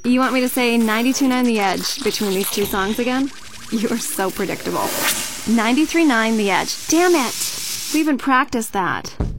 You want me to say 92.9 The Edge between these two songs again? You are so predictable. 93.9 The Edge. Damn it! We even practiced that.